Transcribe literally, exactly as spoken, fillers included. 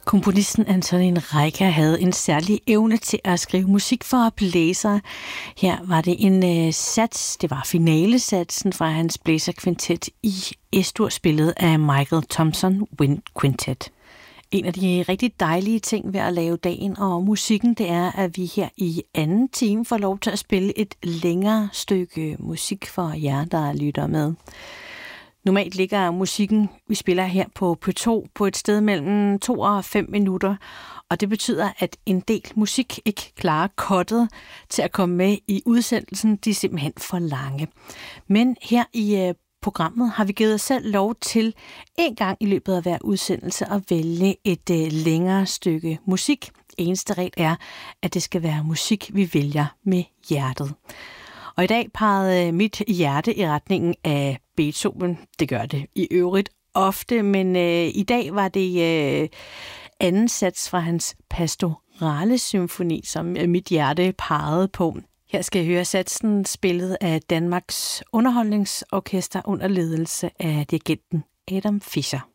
Komponisten Antonín Rejcha havde en særlig evne til at skrive musik for blæsere. Her var det en uh, sats, det var finalesatsen fra hans blæserkvintet i Es-dur, spillet af Michael Thompson Wind Quintet. En af de rigtig dejlige ting ved at lave dagen og musikken, det er, at vi her i anden time får lov til at spille et længere stykke musik for jer, der lytter med. Normalt ligger musikken, vi spiller her på P to, på et sted mellem to og fem minutter, og det betyder, at en del musik ikke klarer cuttet til at komme med i udsendelsen. De er simpelthen for lange. Men her i programmet har vi givet os selv lov til en gang i løbet af hver udsendelse at vælge et uh, længere stykke musik. Eneste regel er, at det skal være musik, vi vælger med hjertet. Og i dag pegede mit hjerte i retningen af Beethoven. Det gør det i øvrigt ofte, men uh, i dag var det uh, anden sats fra hans pastorale symfoni, som mit hjerte pegede på. Her skal jeg høre satsen spillet af Danmarks Underholdningsorkester under ledelse af dirigenten Adam Fischer.